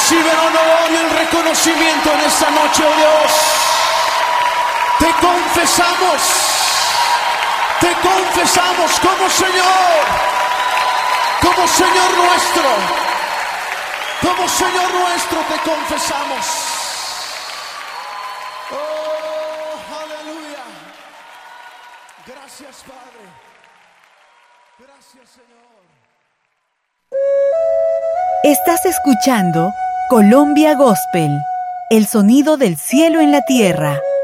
Recibe el honor y el reconocimiento en esta noche, oh Dios. Te confesamos como Señor nuestro, te confesamos. Oh, aleluya. Gracias, Padre. Gracias, Señor. Estás escuchando Colombia Gospel, el sonido del cielo en la tierra.